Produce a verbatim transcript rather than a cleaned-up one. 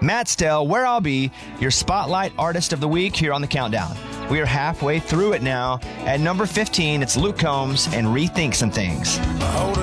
Matt Stell, where I'll be, your Spotlight Artist of the Week here on the Countdown. We are halfway through it now. At number fifteen, it's Luke Combs and Rethink Some Things.